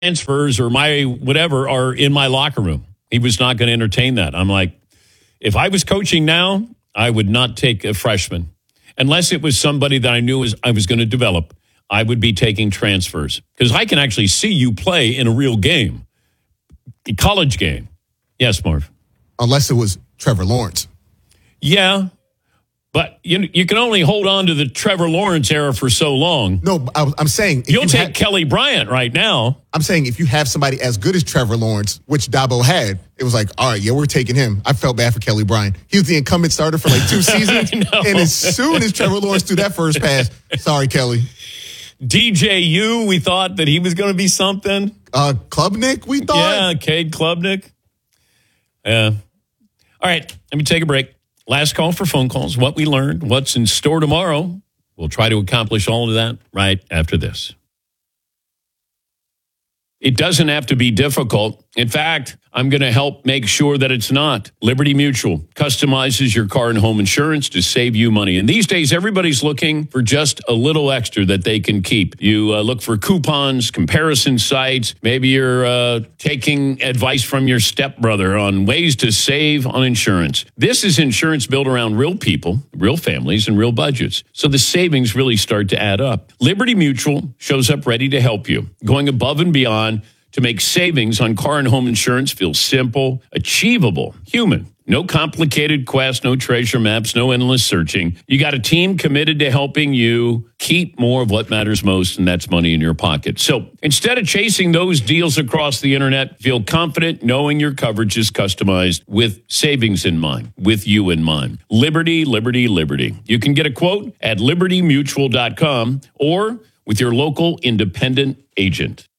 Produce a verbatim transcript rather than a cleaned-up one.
transfers or my whatever are in my locker room. He was not going to entertain that. I'm like, if I was coaching now, I would not take a freshman. Unless it was somebody that I knew was I was going to develop, I would be taking transfers. Because I can actually see you play in a real game, a college game. Yes, Marv. Unless it was Trevor Lawrence. Yeah, but you you can only hold on to the Trevor Lawrence era for so long. No, I, I'm saying... You'll you take ha- Kelly Bryant right now. I'm saying if you have somebody as good as Trevor Lawrence, which Dabo had, it was like, all right, yeah, we're taking him. I felt bad for Kelly Bryant. He was the incumbent starter for like two seasons. And as soon as Trevor Lawrence threw that first pass, sorry, Kelly. D J U, we thought that he was going to be something. Uh, Klubnik, we thought? Yeah, Cade Klubnik. Yeah. All right, let me take a break. Last call for phone calls, what we learned, what's in store tomorrow. We'll try to accomplish all of that right after this. It doesn't have to be difficult. In fact, I'm going to help make sure that it's not. Liberty Mutual customizes your car and home insurance to save you money. And these days, everybody's looking for just a little extra that they can keep. You uh, look for coupons, comparison sites. Maybe you're uh, taking advice from your stepbrother on ways to save on insurance. This is insurance built around real people, real families, and real budgets. So the savings really start to add up. Liberty Mutual shows up ready to help you, going above and beyond to make savings on car and home insurance feel simple, achievable, human. No complicated quests, no treasure maps, no endless searching. You got a team committed to helping you keep more of what matters most, and that's money in your pocket. So instead of chasing those deals across the internet, feel confident knowing your coverage is customized with savings in mind, with you in mind. Liberty, liberty, liberty. You can get a quote at liberty mutual dot com or with your local independent agent.